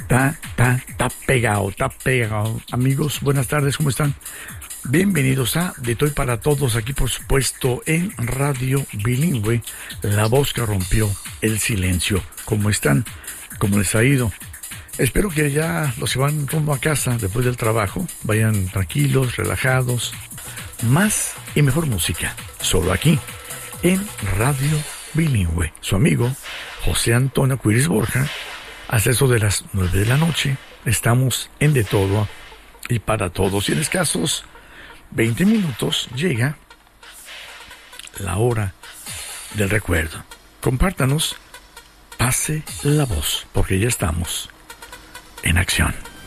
Está pegado, está pegado. Amigos, buenas tardes, ¿cómo están? Bienvenidos a De Toy para Todos, aquí por supuesto en Radio Bilingüe, la voz que rompió el silencio. ¿Cómo están? ¿Cómo les ha ido? Espero que ya los que van rumbo a casa después del trabajo vayan tranquilos, relajados. Más y mejor música, solo aquí, en Radio Bilingüe. Su amigo, José Antonio Cuiris Borja, hasta eso de las 9 de la noche, estamos en De Todo y para Todos. Y en escasos 20 minutos llega la hora del recuerdo. Compártanos, pase la voz, porque ya estamos en acción.